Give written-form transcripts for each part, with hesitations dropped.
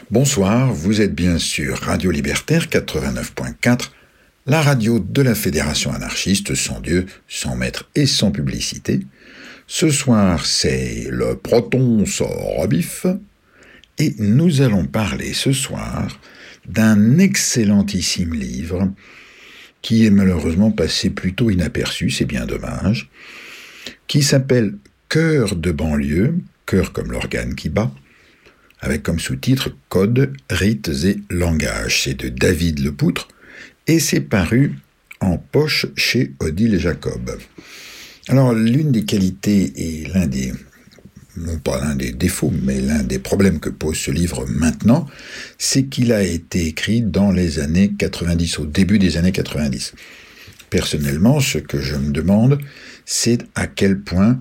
Bonsoir, vous êtes bien sûr Radio Libertaire 89.4, la radio de la Fédération anarchiste, sans Dieu, sans maître et sans publicité. Ce soir, c'est le Proton sort à bif, et nous allons parler ce soir d'un excellentissime livre qui est malheureusement passé plutôt inaperçu, c'est bien dommage, qui s'appelle Cœur de banlieue, cœur comme l'organe qui bat, avec comme sous-titre « Codes, rites et langages ». C'est de David Lepoutre, et c'est paru en poche chez Odile et Jacob. Alors, l'une des qualités et non pas l'un des défauts, mais l'un des problèmes que pose ce livre maintenant, c'est qu'il a été écrit dans les années 90, au début des années 90. Personnellement, ce que je me demande, c'est à quel point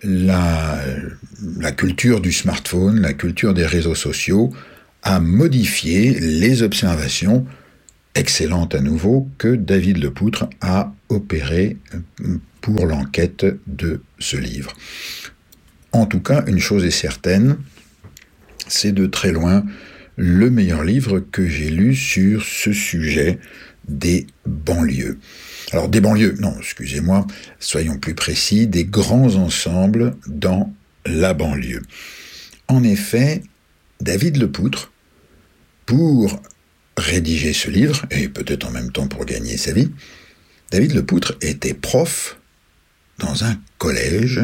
la culture du smartphone, la culture des réseaux sociaux a modifié les observations excellentes à nouveau que David Lepoutre a opérées pour l'enquête de ce livre. En tout cas, une chose est certaine, c'est de très loin le meilleur livre que j'ai lu sur ce sujet des banlieues. Alors des banlieues, non, excusez-moi, soyons plus précis, des grands ensembles dans la banlieue. En effet, David Lepoutre, pour rédiger ce livre, et peut-être en même temps pour gagner sa vie, David Lepoutre était prof dans un collège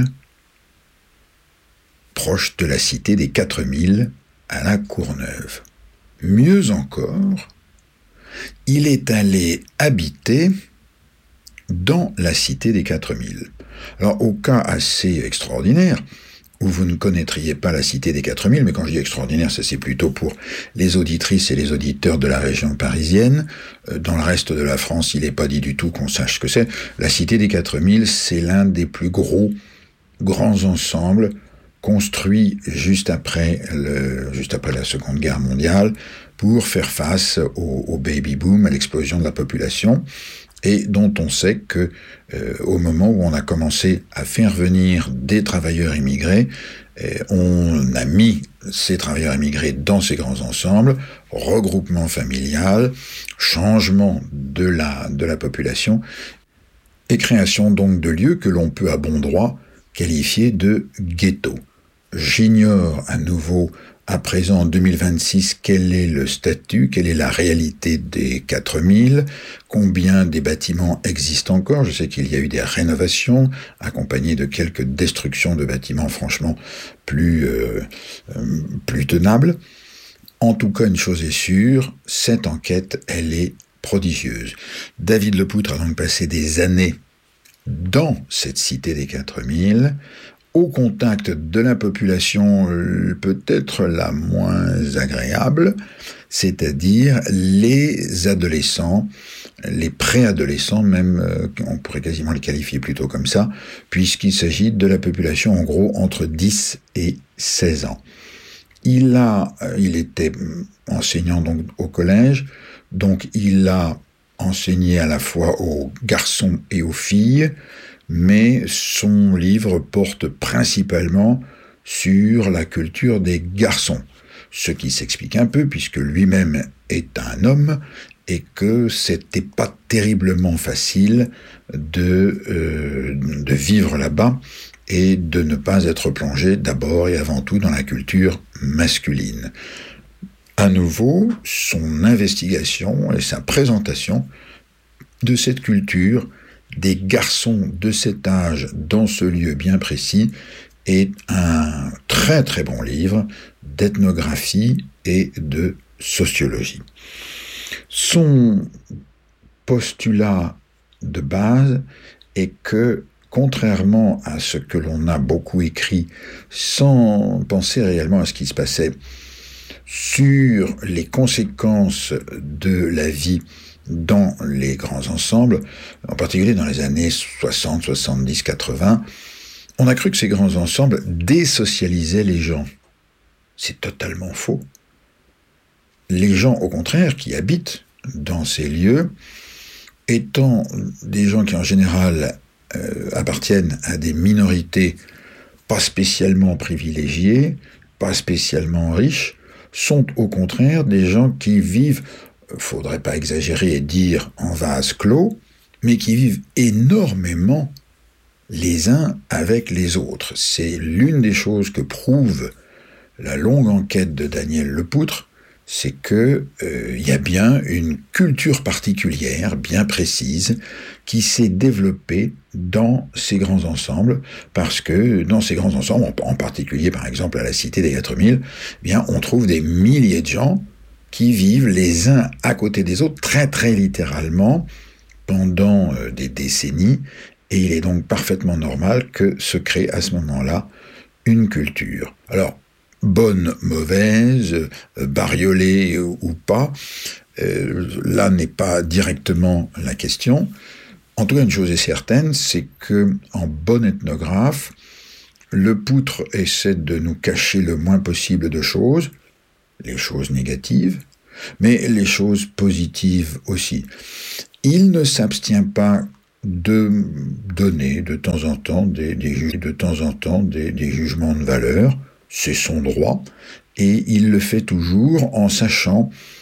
proche de la cité des 4000 à la Courneuve. Mieux encore, il est allé habiter dans la cité des 4000. Alors, au cas assez extraordinaire, où vous ne connaîtriez pas la cité des 4000, mais quand je dis extraordinaire, ça c'est plutôt pour les auditrices et les auditeurs de la région parisienne. Dans le reste de la France, il n'est pas dit du tout qu'on sache ce que c'est. La cité des 4000, c'est l'un des plus grands ensembles construits juste après la Seconde Guerre mondiale pour faire face au baby-boom, à l'explosion de la population, et dont on sait que au moment où on a commencé à faire venir des travailleurs immigrés, on a mis ces travailleurs immigrés dans ces grands ensembles, regroupement familial, changement de la population, et création donc de lieux que l'on peut à bon droit qualifier de ghettos. J'ignore à nouveau, à présent en 2026, quel est le statut, quelle est la réalité des 4000, combien des bâtiments existent encore. Je sais qu'il y a eu des rénovations, accompagnées de quelques destructions de bâtiments franchement plus tenables. En tout cas, une chose est sûre, cette enquête, elle est prodigieuse. David Lepoutre a donc passé des années dans cette cité des 4000, au contact de la population peut-être la moins agréable, c'est-à-dire les adolescents, les préadolescents même, on pourrait quasiment les qualifier plutôt comme ça, puisqu'il s'agit de la population en gros entre 10 et 16 ans. Il était enseignant donc au collège, donc il a enseigné à la fois aux garçons et aux filles, mais son livre porte principalement sur la culture des garçons, ce qui s'explique un peu puisque lui-même est un homme et que c'était pas terriblement facile de vivre là-bas et de ne pas être plongé d'abord et avant tout dans la culture masculine. À nouveau, son investigation et sa présentation de cette culture des garçons de cet âge dans ce lieu bien précis est un très très bon livre d'ethnographie et de sociologie. Son postulat de base est que, contrairement à ce que l'on a beaucoup écrit sans penser réellement à ce qui se passait sur les conséquences de la vie dans les grands ensembles, en particulier dans les années 60, 70, 80, on a cru que ces grands ensembles désocialisaient les gens. C'est totalement faux. Les gens, au contraire, qui habitent dans ces lieux, étant des gens qui en général appartiennent à des minorités pas spécialement privilégiées, pas spécialement riches, sont au contraire des gens qui vivent, faudrait pas exagérer et dire en vase clos, mais qui vivent énormément les uns avec les autres. C'est l'une des choses que prouve la longue enquête de Daniel Lepoutre, c'est que y a bien une culture particulière, bien précise, qui s'est développée dans ces grands ensembles, parce que dans ces grands ensembles, en particulier par exemple à la Cité des 4000, eh bien on trouve des milliers de gens qui vivent les uns à côté des autres, très très littéralement, pendant des décennies, et il est donc parfaitement normal que se crée à ce moment-là une culture. Alors, bonne, mauvaise, bariolée ou pas, là n'est pas directement la question. En tout cas, une chose est certaine, c'est que en bon ethnographe, Lepoutre essaie de nous cacher le moins possible de choses, les choses négatives, mais les choses positives aussi. Il ne s'abstient pas de donner de temps en temps des jugements de valeur, c'est son droit, et il le fait toujours en sachant